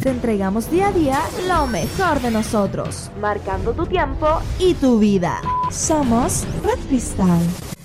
te entregamos día a día lo mejor de nosotros, marcando tu tiempo y tu vida. Somos Red Cristal.